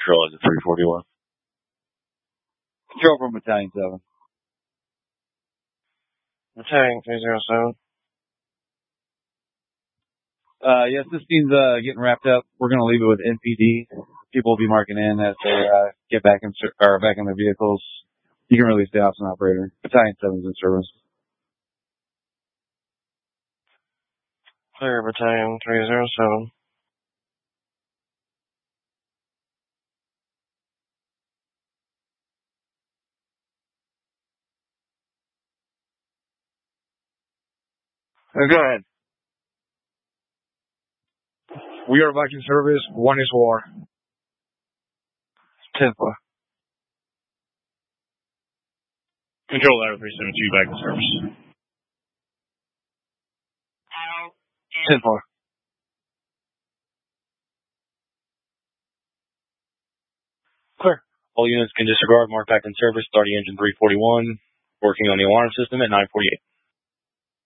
Control is at 341. Control from Battalion 7. Battalion 307. Yes, this scene's getting wrapped up. We're going to leave it with NPD. People will be marking in as they get back in their vehicles. You can release the ops and operator. Battalion 7 is in service. Clear Battalion 307. Go ahead. We are back in service. 1 is war. 10-4. Control Ladder 372 back in service. 10-4. Clear. All units can disregard, mark back in service, starting engine 341, working on the alarm system at 948.